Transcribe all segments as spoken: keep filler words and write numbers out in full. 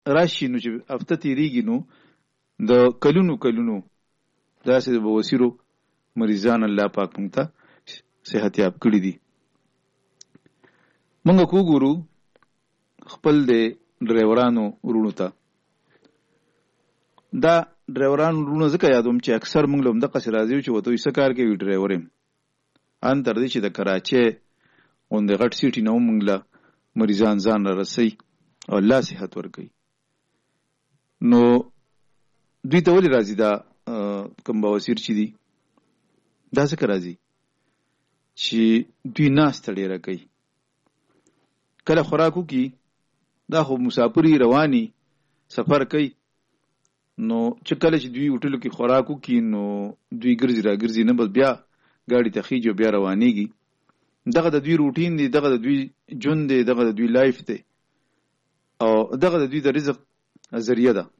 راشي نو چې هفته تیریږي نو د کلونو کلونو داسې د بواسیرو مریضان الله پاک مونږ ته صحت یاب کړي دي. مونږ کو ګورو خپل د ډرایورانو ورونو ته. دا ډرایورانو ورونو ځکه یادوم چې اکثر مونږ له همدغسې راځي چې ورته وایي څه کار کوي ډرایور یم، ان تر دې چې د کراچۍ غوندې غټ سیټي نه هم مونږ له مریضان ځان را رسوي او الله صحت ورکوي. نو دوی ته ولې راځي دا کم بواسیر چې دي؟ دا ځکه راځي چې دوی ناسته ډېره کوي. کله خوراک وکړي، دا خو مسافري رواني سفر کوي، نو چې کله چې دوی هوټلو کې خوراک وکړي نو دوی ګرځي را ګرځي نه، بس بیا ګاډي ته خیږي او بیا روانېږي. دغه د دوی روټین دی، دغه د دوی ژوند دی، دغه د دوی لایف دی او دغه د دوی د رزق ذریعه ده.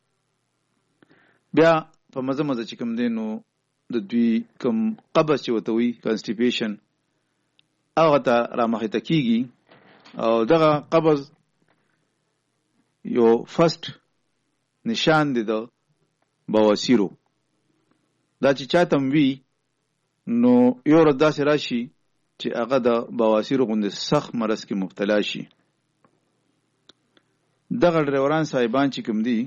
بیا په مزه مزه چې کوم دی نو د دوی کوم قبض چې ورته وایي کانسټیپیشن هغه ته رامخته کېږي او دغه قبض یو فرست نشان دی د بواسیرو. دا چې چاته هم وي نو یو ورځ داسې راشي چې هغه د بواسیرو غوندې سخت مرض کې مبتلا شي. دغه ډرایوران صاحبان چې کوم دي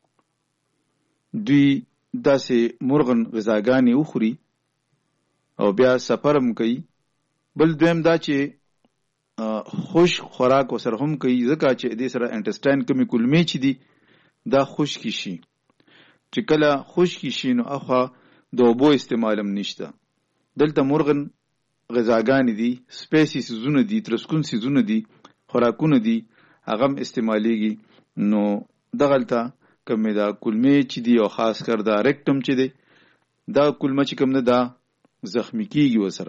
دوی داسې مرغن غذاګانې وخوري او بیا سفر هم کوي. بل دویم دا چې خوش خوراک ورسره هم کوي، ځکه چې دې سره انټسټاین کومې کلمې چې دي دا خشکې شي. چې کله خشکې شي نو اخوا د اوبو استعمال هم نشته. دلته مرغن غذاګانې دي، سپیسي سیزونه دي، ترسکون سیزونه دي، خوراکونه دي، هغه هم استعمالیږي. نو دغلته کومې دا کلمې چې دي او خاص کر دا ریکټم چې دی دا کلمه چې کوم نه دا زخمی کېږي ورسره.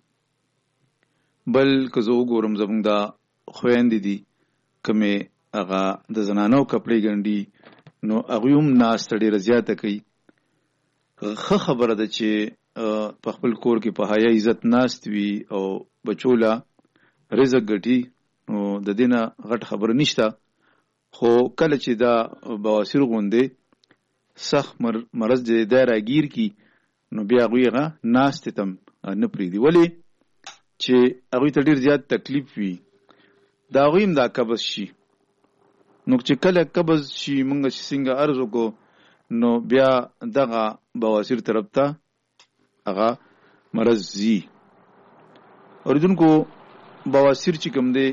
بل که زه وګورم زموږ دا خویندې دي کومې هغه د زنانو کپړې ګنډي نو هغوی هم ناسته ډېره زیاته کوي. ښه خبره ده چې په خپل کور کې په حیا عزت ناست وي او بچو له رزق ګټي، نو د دې نه غټ خبره نشته. خو کله چې دا بواسیر غوندې سخت مرض دی دا راګیر کی نو بیا هغوی هغه ناستې ته نه پرېږدي. ولې چې هغوی ته ډېر زیات تکلیف وي، د هغوی هم دا قبض شي. نو چې کله قبض شي موږ چې څنګه عرض وکړو نو بیا دغه بواسیر طرف ته هغه مرض ځي. اوریدونکو بواسیر چې کوم دی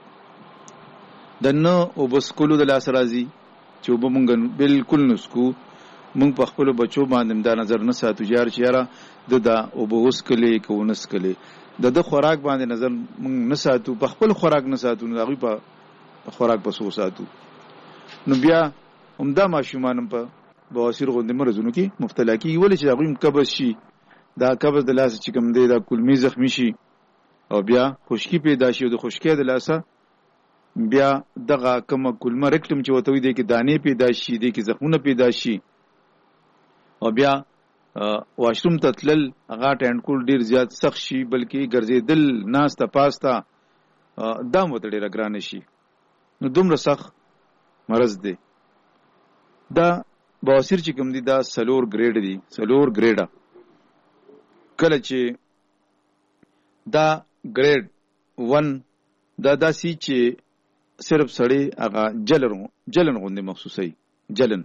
د نه اوبه څښلو د لاسه راځي چې اوبه مونږ بلکل نه څښو. مونږ په خپلو بچو باندې دا نظر نه ساتو چې یاره چې یاره د دا اوبه وڅښلې که ونه څښلې، د ده خوراک باندې نظر مونږ نه ساتو، په خپل خوراک نه ساتو، نو د هغوی په خوراک پسې وساتو. نو بیا همدا ماشومان هم په بواسیر غوندې مرضونو کې مبتلا کېږي. ولې چې د هغوی هم قبض شي، دا قبض د لاسه چې کوم دی دا کلمې زخمي شي او بیا خشکي پیدا شي او د خشکۍ د لاسه بیا دغه کومه کلمه ریکټم چې ورته وایي دی کې دانې پیدا شي، دی کې زخمونه پیدا شي او بیا واشروم ته تلل هغه ټینډکول ډېر زیات سخت شي، بلکې ګرځېدل ناسته پاسته دا هم ورته ډېره ګرانه شي. نو دومره سخت مرض دی. دا بواسیر چې کوم دی دا څلور ګریډ دي، څلور ګریډه. کله چې دا ګریډ ون دا داسې چې صرف سړی هغه جلن جلن غوندې محسوسوي، جلن.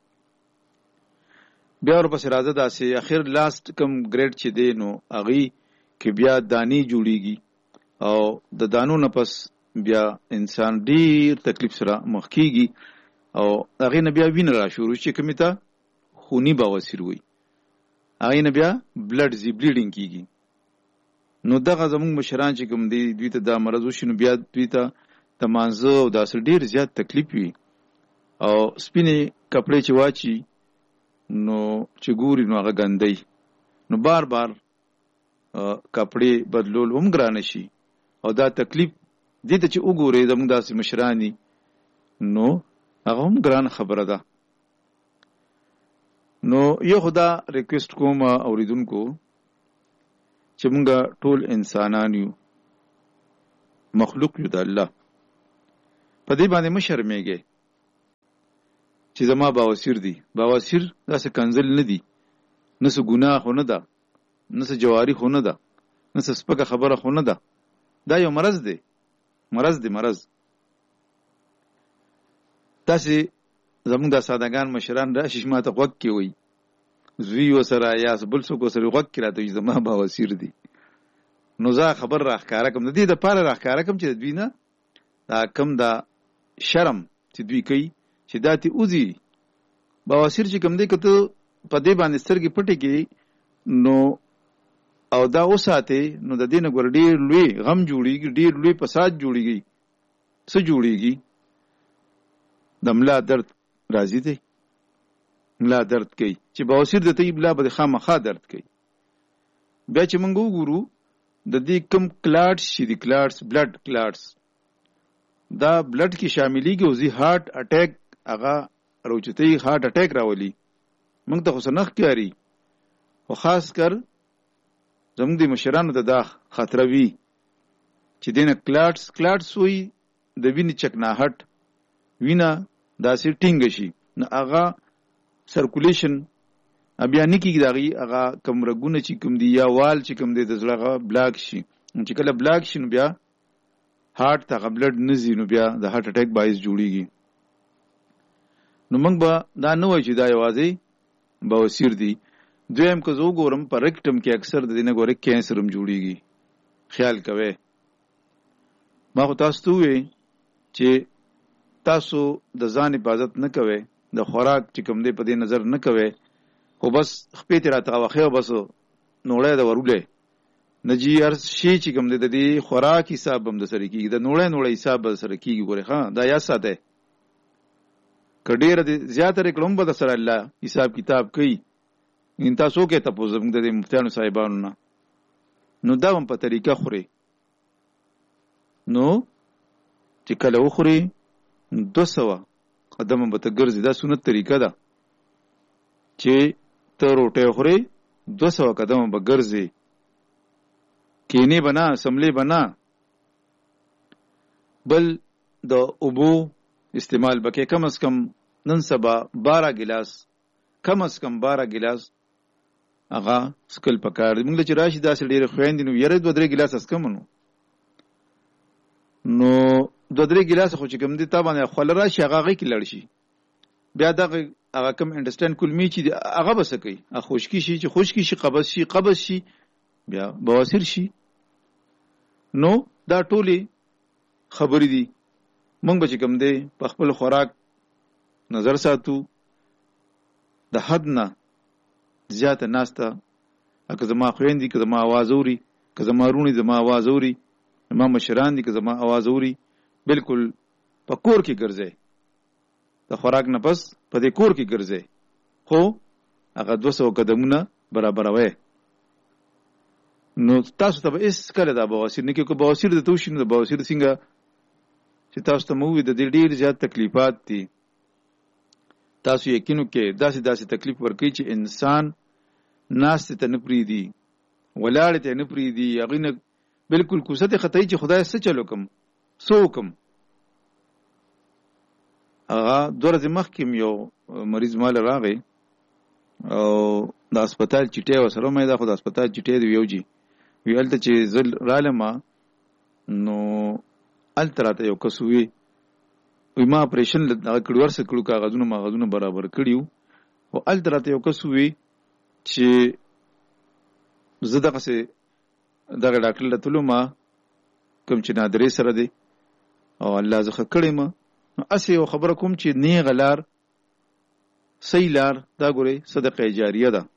بیا ورپسې راځه داسې اخر لاست کم ګریډ چې دی نو هغې کې بیا دانې جوړېږي او د دانو نه پس بیا انسان ډېر تکلیف سره مخ کېږي او هغې نه بیا وینه را شروع چې کومې ته خوني بواسیر وایي، هغې نه بیا بلډ ځي، بلیډینګ کېږي. نو دغه زموږ مشران چې کوم دی دوی ته دا مرض وشي نو بیا دوی ته د مانځه او داسې ډېر زیات تکلیف وي او سپینې کپړې چې واچي نو چې ګوري نو هغه ګندی، نو بار بار کپړې بدلول هم ګرانه شي او دا تکلیف دې ته چې وګورئ زموږ داسې مشران دي نو هغه هم ګرانه خبره ده. نو یو خدا ریکویسټ کوم اوریدونکو چې مونږه ټول انسانان یو، مخلوق یو د الله، په دې باندې مه شرمېږئ چې زما بواسیر دی. بواسیر داسې کنزل نه دی، نه څه ګناه خو نه ده، نه څه جواری خو نه ده، نه څه سپکه خبره خو نه ده. دا یو مرض دی، مرض دی مرض. داسې زمونږ د سادهګان مشران راشي ما ته غوږ کې وایي، زوی ورسره یا بل څوک ورسره غوږ کې راته وایي زما بواسیر دی. نو زه خبر راښکاره کړم، د دې دپاره راښکاره کړم چې د دوی نه دا کم دا شرم چې دوی کوي چې دا تې وځي. بواسیر چې کوم دی که ته په دې باندې سترګې پټې کړې نو او دا وساتې نو د دې نه ګوره ډېر لوی غم جوړېږي، ډېر لوی فساد جوړېږي. څه جوړېږي؟ د ملا درد راځي دی، ملا درد کوي. چې بواسیر د ته ملا به د خامخا درد کوي. بیا چې موږ وګورو د دې کم کلاټس چې دي، کلاټس بلډ کلاټس، دا بلډ کې شاملېږي او زی هارت اټیک هغه راوچتوي، هارت اټیک راولي. موږ ته خو څه نه ښکاري، خو خاص کر زموږ د مشرانو ته دا خطره وي چې دې نه کلاټس کلاټس وایي د وینې چکناهټ، وینه داسې ټینګه شي نو هغه سرکولیشن بیا نه کېږي د هغې هغه کوم رګونه چې کوم دي یا وال چې کوم دی د زړه هغه بلاک شي. چې کله بلاک شي نو بیا هارت ته هغه بلډ نه ځي، نو بیا د هارت اټیک باعث جوړېږي. نو موږ به دا نه وایو چې دا یوازې بواسیر دی. دویم که زه وګورم په رکټم کې اکثر د دې نه ګوره کینسر هم جوړېږي. خیال کوئ. ما خو تاسو ته ووایي چې تاسو د ځان حفاظت نه کوئ، د خوراک چې کوم دی په دې نظر نه کوئ، خو بس خپې ترې راته غوښې او بس نوړی د ورولی نه جي هر شی چې کوم دی د دې خوراک حساب به هم د سره کېږي، د نوړی نوړی حساب به د سره کېږي. ګورئ ښه دا یاد ساتئ، که ډېره د زیاته کړه هم به د سره الله حساب کتاب کوي. ان تاسو وکړئ تپوس زموږ د دې مفتیانو صاحبانو نه، نو دا هم په طریقه خورئ. نو چې کله وخورئ دوه سوه قدمه به ته ګرځي. دا سنت طریقه ده چې ته روټۍ خورې دوه سوه قدمه به ګرځې، کینې به نه، سملې به نه. بل د اوبو استعمال به کې کم از کم نن سبا باره ګلاس، کم از کم باره ګلاس هغه څکل پکار دی. موږ له چې راشي داسې ډېرې خویندې نو یاره دوه درې ګلاسه څکمه نو نو دوه درې ګلاسه خو چې کوم دي تا باندې خوله راشي هغه هغې کې لړ شي. بیا دغه هغه کوم انډسټینډ کلمې چې هغه به څه کوي؟ هغه خشکي شي، چې خشکي شي قبض شي، قبض شي بیا بواسیر شي. نو دا ټولې خبرې دي. موږ به چې کوم دی په خپل خوراک نظر ساتو، د حد نه زیاته ناسته. که زما خویندې که زما آواز اوري، که زما روڼې زما آواز اوري، زما مشران دي که زما آواز اوري، بالکل په کور کې ګرځئ. د خوراک نه پس په دې کور کې ګرځئ، خو هغه دوه سوه قدمونه برابروئ. نو تاسو ته به هېڅ کله دا بواسیر نه کېږي. که بواسیر درته وشي نو د بواسیر څنګه چې تاسو ته مو ووي د دې ډېر زیات تکلیفات دي. تاسو یقین وکړئ داسې داسې تکلیف ورکوي چې انسان ناستې ته نه پرېږدي، ولاړې ته نه پرېږدي، هغې نه بالکل کوڅه ته ختوي چې خدای څه چل وکړم، څه وکړم. هغه دوه ورځې مخکې یو مریض ماله راغی او د هسپتال چیټۍ ورسره ومه دا خو د هسپتال چیټۍ دی ویوجي وي هلته چې زه رالم نو هلته راته یو کس ووي وي ما اپریشن هغه کړي ورسه کړو کاغذونه ماغذونه برابر کړي وو. خو هلته راته یو کس ووي چې زه دغسې دغه ډاکټر له تلو ما کوم چې نادرې سره دی او الله زه ښه کړی ما نو هسې یو خبره کوم چې نیغه لار صحیح لار دا ګورئ صدقه جاریه ده.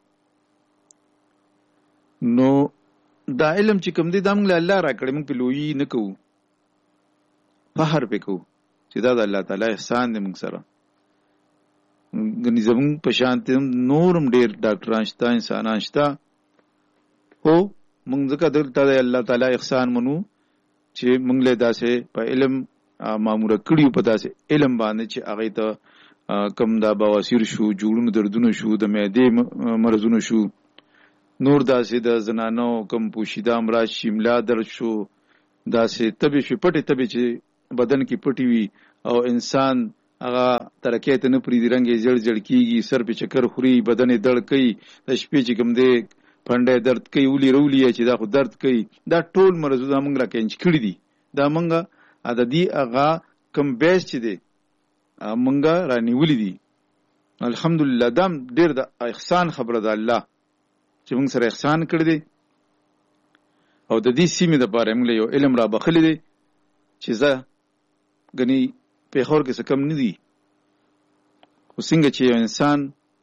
نو دا علم چې کوم دی دا موږ له الله را کړی، موږ پې لویي نه کوو، فخر پې کوو چې دا د الله تعالی احسان دی موږ سره. ګنې زموږ په شانتې نور هم ډېر ډاکټران شته، انسانان شته، خو موږ ځکه دلته د الله تعالی احسان منو چې موږ له داسې په علم ماموره کړي په داسې علم باندې چې هغې ته کم دا بواسیر شو، جوړونو دردونه شو، د معدې مرضونه شو، نور داسې د زنانو کم پوشیده امراض شي، ملا درد شو، داسې تبې شوې پټې تبې چې بدن کې پټې وي او انسان هغه ترکې ته نه پریږدي، رنګ یې زړ زړ کېږي، سر پې چکر خوري، بدن یې دړ کوي، د شپې چې کوم دی پنډه یې درد کوي، ولي رولي یې چې دا خو درد کوي. دا ټول مرضونه موږ را کینچ کړي دي. دا موږ عددي هغه کم بیس چې دی موږ را نیولي دي. الحمدلله دا ډېر د احسان خبره ده الله چې موږ سره احسان کړی دی. او د دې سیمې دپاره موږ له یو علم را بخلی دی چې زه ګنې پېښور کې څه کم نه دي، خو څنګه چې یو انسان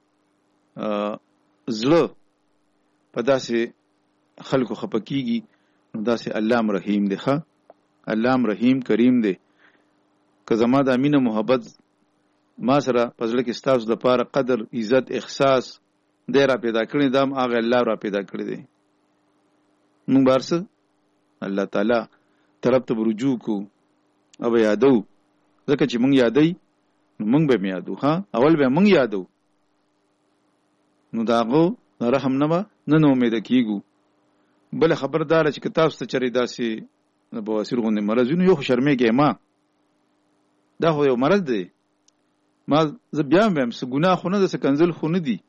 زړه په داسې خلکو خفه کېږي نو داسې الله م رحیم دی. ښه الله م رحیم کریم دی. که زما د مینه محبت ما سره په زړه کې ستاسو دپاره قدر عزت احساس دی را پیدا کړی، دا هم هغه الله را پیدا کړی دی. موږ به هر څه الله تعالی طرف ته به رجوع کوو او به یادو، ځکه چې موږ یادوي نو موږ به م یادو. ها اول به موږ یادو نو د هغو رحم نه به نه نه امیده کېږو. بله خبرداره چې که تاسو ته چرې داسې د بواسیر غوندې مرض وي نو یو خو شرمېږئ ما، دا خو یو مرض دی. ما زه بیا هم وایم څه ګناه خو نه ده، څه کنځل خو نه دي.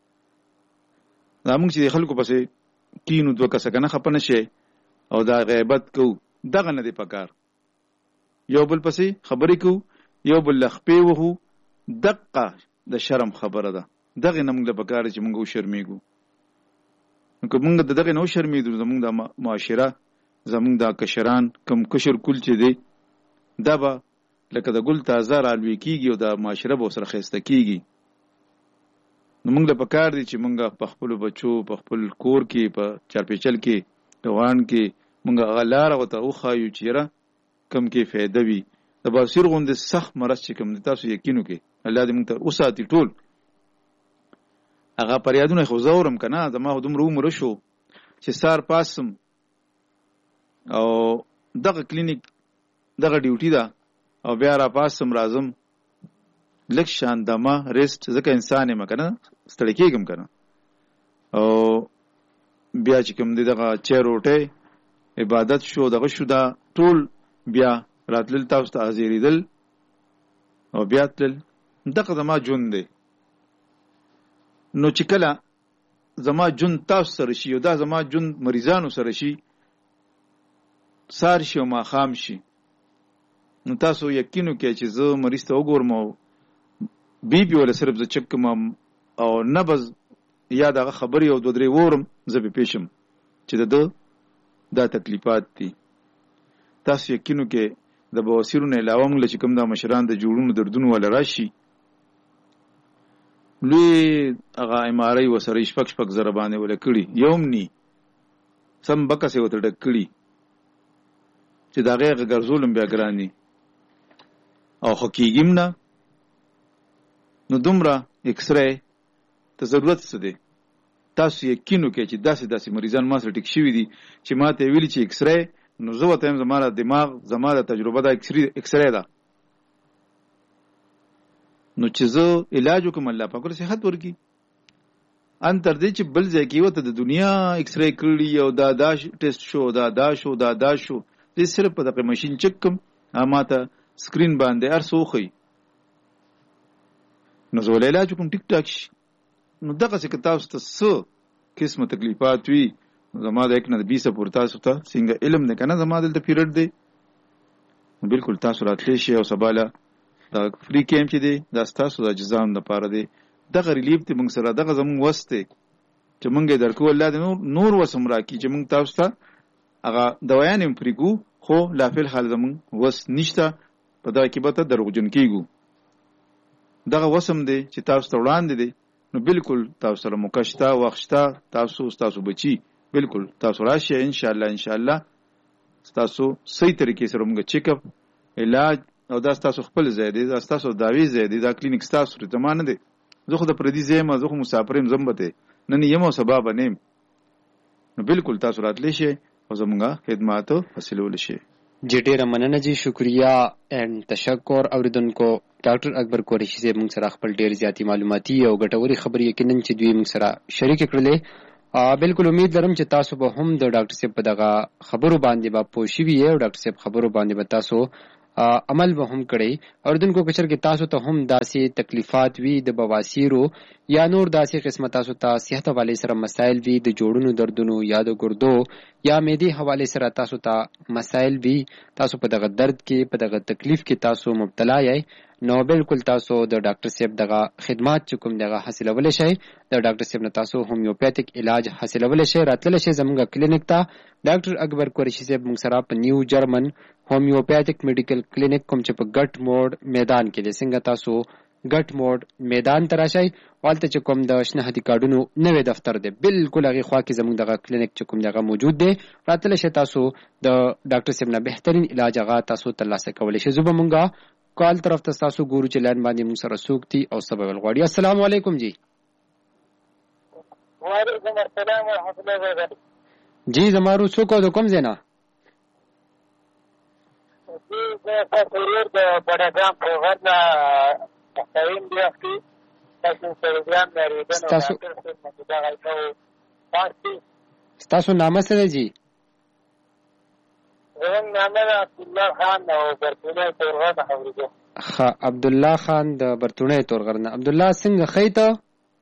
دا موږ چې د خلکو پسې کینو دوه کسه که نه خفه نه شئ او دا غیبت کوو، دغه نه دی پکار. یو بل پسې خبرې کوو، یو بل له خپې وهو، دقه د شرم خبره ده. دغې نه موږ له پکار دی چې موږ وشرمېږو. نو که موږ د دغې نه وشرمېږو زموږ دا معاشره، زموږ دا کشران کم کشر کل چې دی دا به لکه د ګل تازه رالوی کېږي او دا معاشره به ورسره ښایسته کېږي. نو موږ له پکار دی چې موږ په خپلو بچو په خپل کور کې په چارپیچل کې روان کې موږ هغه لاره ورته وښایو چې یاره کم کې فایده وي. د بواسیر غوندې سخت مرض چې کوم دی تاسو یقین وکړئ الله دې موږ ته وساتي ټول. هغه پریادونه خو زه اورم که نه، زما خو دومره عمره شو چې سار پاسم او دغه کلینیک دغه ډیوټي ده او بیا را پاسم راځم لږ شان دمه ریسټ، ځکه انسان یم که نه ستړی کېږم که نه. او بیا چې کوم دی دغه چای روټۍ عبادت شو دغه شو، دا ټول بیا راتلل تاسو ته حاضرېدل او بیا تلل، دغه زما ژوند دی. نو چې کله زما ژوند تاسو سره شي او دا زما ژوند مریضانو سره شي، سار شي او ماښام شي، نو تاسو یقین وکړئ چې زه مریض ته وګورم او بی پي ولا صرف زه چک کړم او نبض یا دغه خبرې او دوه درې وورم، زه به پېښم چې د ده دا تکلیفات دي. تاسو یقین وکړئ د بواسیرو نه علاوه موږ له چې کوم دا مشران د جوړونو دردونو والا راشي، لوی هغه امارۍ ورسره شپږ شپږ زره باندې وله کړي، یو هم ني سم بکس یې ورته ډک کړي چې د هغې هغه ګرځول هم بیا ګران دي او خو کېږي هم نه. نو دومره اکسرې ته ضرورت څه دی؟ تاسو یقین وکړئ چې داسې داسې مریضان ما سره ټیک شوي دي چې ما ته یې ویلي چې اکسرې، نو زه ورته یم زما د دماغ زما د تجربه دا اکسرې ده. نو چې زه علاج وکړم الله پاک ورته صحت ورکړي. ان تر دې چې بل ځای کې ورته د دنیا اکسرې کړي او دا دا ټیسټ شو دا دا شو دا دا شو، زه صرف په دغه ماشین چک کړم ما ته سکرین باندې هر څه وښیي، نو زه ولې علاج وکړم ټیک ټاک شي. نو دغسې که تاسو ته څه قسمه تکلیفات وي، زما د یک نه د بیسه پورې تاسو ته څنګه علم دی که نه، زما دلته پیریډ دی، نو بلکل تاسو راتلی شئ او سبا له دا فری کیمپ چې دی دا ستاسو د اجزام دپاره دی. دغه ریلیف دی موږ سره، دغه زموږ وس دی چې موږ یې درکو. الله دې نور نور وس هم راکړي چې موږ تاسو ته هغه دوایان هم پرې کړو، خو لا فی الحال زموږ وس نشته، په دغه کې به ته دروغجن کېږو. دغه وس هم دی چې تاسو ته وړاندې دی، نو بلکل تاسو سره موقع شته، وخت شته، تاسو ستاسو بچي بلکل تاسو راشئ انشاءالله انشاءالله ستاسو صحیح طریقې سره موږ چیک اپ علاج او دا ستاسو خپل ځای دی، دا ستاسو دعوی ځای دی، دا کلینیک ستاسو زما نه دی. زه خو د پردي ځای یم، زه خو مسافر یم، زم به ته نن یم او سبا به نه یم. نو بلکل تاسو راتلی شئ او زموږ خدماتو حاصلولی شئ. جی ډیره مننه جی، شکریہ اینڈ تشکر. اوریدونکو ډاکټر اکبر قریشي صاحب موږ سره خپل ډیر زیاتې معلوماتي او ګټورې خبرې یقینا چې دوی موږ سره شریک کړلې. بالکل امید لرم چې تاسو به هم د ډاکټر صاحب په دغه خبرو باندې به پوه شوي یې او ډاکټر صاحب خبرو باندې به تاسو عمل به هم کړی. اوریدونکو کچر کې تاسو ته هم داسې تکلیفات وي د بواسیرو یا نور داسې قسمه تاسو ته صحت حواله سره مسائل وي د جوړونو دردونو یا د ګردو یا معدې حواله سره تاسو ته مسائل وي، تاسو په دغه درد کې په دغه تکلیف کې تاسو مبتلا یې، نو بالکل تاسو د ډاکټر صاحب دغه خدمات چې کوم دغه حاصلولی شئ، د ډاکټر صاحب نه تاسو هومیوپیتیک علاج حاصلولی شئ. راتللی شئ زموږ کلینیک ته. ډاکټر اکبر قریشي صاحب موږ سره په نیو جرمن هومیوپیتیک میډیکل کلینیک کوم چې په ګټ موډ میدان کې دی، څنګه تاسو ګټ موډ میدان ته راشئ، والته چې کوم د شناختی کارډونو نوی دفتر دی بالکل هغې خوا کې زموږ دغه کلینیک چې کوم دغه موجود دی. راتللی شئ تاسو د ډاکټر صاحب نه بهترین علاج هغه تاسو ترلاسه کولی شئ. زه به مونږه کال طرف ته تاسو ګورو چې لاین باندې موږ سره څوک دي او څه به ویل غواړي. السلام علیکم جی. وعلیکم السلام ورحمۃ اللہ وبرکاتہ. جی زمارو څوک او د کوم ځای نه؟ جی زه تاسو ورور د بډاګرام په غر نه تقویم دی اختی تاسو پروګرام لري د ستاسو ستاسو نامه څه دی جی؟ زموږ نامه ده عبدالله خان او برتونه تورغر نه اورېدو. ښه عبدالله خان د برتونه تورغر نه. عبدالله څنګه ښی ته؟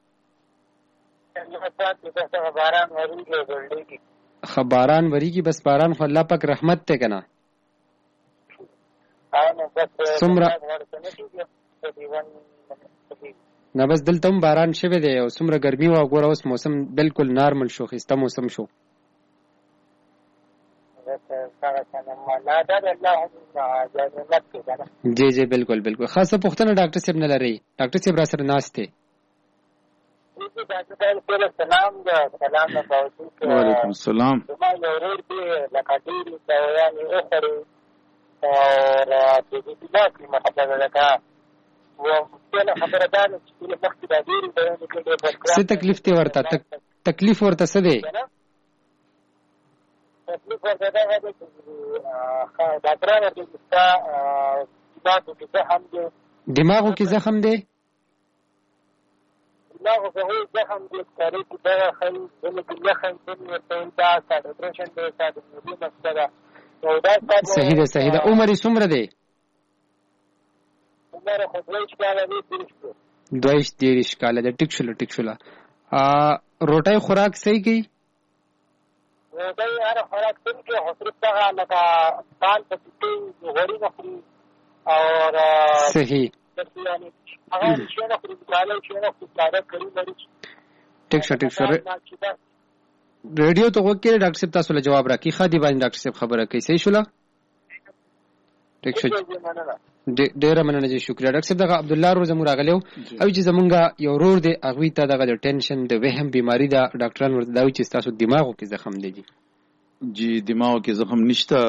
باران وریږي ګلډېږي. ښه باران وریږي، بس باران خو الله پاک رحمت دی که نه؟ څومره نه بس دلته هم باران شوی دی او څومره ګرمي وه، ګوره اوس موسم بالکل نارمل شو، ښایسته موسم شو. جی جی بالکل بالکل. خاصه پوښتنه ډاکټر صاحب نه لرئ؟ ډاکټر صاحب را سره ناست دی. وعلیکم السلام. څه تکلیف دی ورته؟ تکلیف ورته څه دی؟ تکلیف ورته دا دی چې ډاکټران ورته ستا دماغو کې زخم دی. دماغو کې زخم دی؟ دماغو کې هوی زخم دی، ښکاري چې دغه ښایي ځینې کې یخن ځینې ورته وایي دا ستا ډپریشن دی، ستا د معدې مسله ده. صحیح ده صحیح ده. عمر یې څومره دی؟ عمر خو دویشت کاله دی. دېرش دی. دویشت دېرش کاله دی. ټیک شوله ټیک شوله. روټۍ خوراک صحیح کوي؟ روټۍ هره خوراک صحیح کوي، خو صرف دغه لکه پان پسې کوي، غوړي نه خوري او صحیح هغه شی نه خوري، مصالحه شی نه خوري، ساده کړي مرچ. ټیک شو ټیک شو. ریډیو ته غوږ کړئ، ډاکټر صاحب تاسو له جواب راکړي. ښه دی باندې ډاکټر صاحب خبره کوي. صحیح شوله؟ ټیک شو. ډېره مننه جی، شکریه. ډاکټر صاحب دغه عبدالله ورور زموږ راغلی و او چې زمونږ یو ورور دی هغوی ته دغه د ټینشن د وهم بیماري ده، ډاکټران ورته دا وایي چې ستاسو دماغو کې زخم دی. جی جی دماغو کې زخم نشته،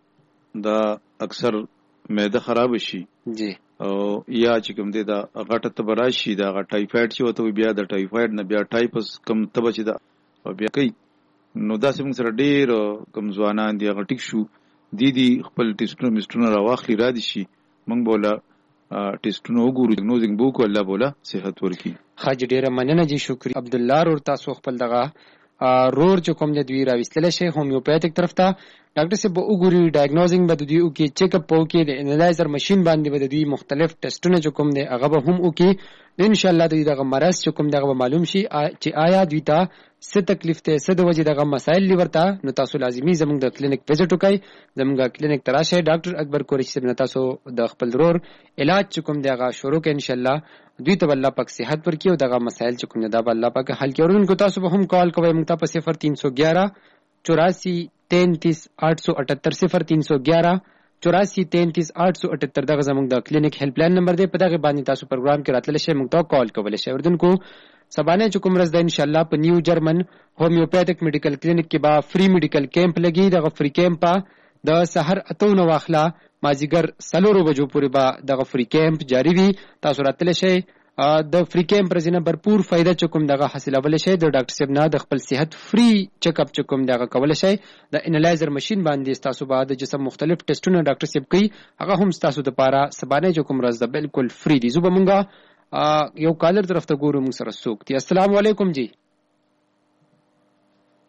دا اکثر معده خراب شي جی او یا چې کوم دی دا غټه تبه راشي، دا غټ ټایفاید چې ورته بیا د ټایفاید نه بیا ټایپس کم تبه چې ده او بیا کوي. نو داسې موږ سره ډېر کم ځوانان دي هغه ټیک شو دي دي خپل ټیسټونه میسټونه راواخلي را دي شي، موږ بوله ټیسټونه وګورو، ډیګنوزینګ به وکړو، الله بوله صحت ورکړي. ښه جي ډېره مننه جي، شکریه. عبدالله رور تاسو خپل دغه رور چې کوم دی دوی راویستلی شي هومیوپیتیک طرف ته، ډاکټر صاحب به وګوري، ډایګنوزینګ به د دوی وکړي، چیک اپ به وکړي، د انالایزر مشین باندې به د دوی مختلف ټیسټونه چې کوم دی هغه به هم وکړي. انشاءالله دوی دغه مرض چې کوم دغه به معلوم شي چې آیا دوی ته څه تکلیف دی، څه د وجې دغه مسایل دي ورته. نو تاسو لازمي زموږ د کلینیک وزټ وکړئ، زموږ کلینیک ته راشئ. ډاکټر اکبر قریشي صاحب نه تاسو د خپل ورور علاج چې کوم دی هغه شروع کړئ. انشاءالله دوی ته به الله پاک صحت ورکړي او دغه مسایل چې کوم دی دا به الله پاک حل کړي. اورونکو تاسو به هم کال کوئ موږ ته په صفر تین سو گیارہ چوراسی تینتیس آٹھ سو اٹھتر صفر تین سو گیارہ چوراسی تینتیس آٹھ سو اٹھتر دغه زموږ د کلینیک هیلپ لاین نمبر دی، په دغه باندې تاسو پروګرام کې راتللی شئ، موږ ته کال کولی شئ. اردونکو سبانه چې کوم ورځ ده انشاءالله په نیو جرمن هومیوپیتیک میډیکل کلینیک کې به فری میډیکل کیمپ لګي. دغه فری کیمپ د سحر اته نه واخله مازدیګر څلورو بجو پورې به دغه فری کیمپ جاری وي. تاسو راتللی شئ، د فری کیمپ رزینه برپور فائدہ چکم دغه حاصلولی شئ. د ډاکټر صاحب نه د خپل صحت فری چیک اپ چکم دغه کولی شئ. د انالایزر مشین باندې تاسو به د جسم مختلف ټیسټونه ډاکټر صاحب کوي، هغه هم تاسو د پاره سبانه چکم ورځ ده بالکل فری دي. زه به مونږه یو کالر طرف ته ګورو موږ سره څوک دي. السلام علیکم جی.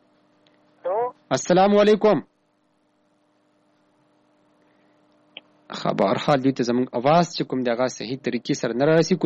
السلام علیکم. خبر حال دوی ته زموږ اواز چې کوم دغه صحیح طریقې سره نه راسي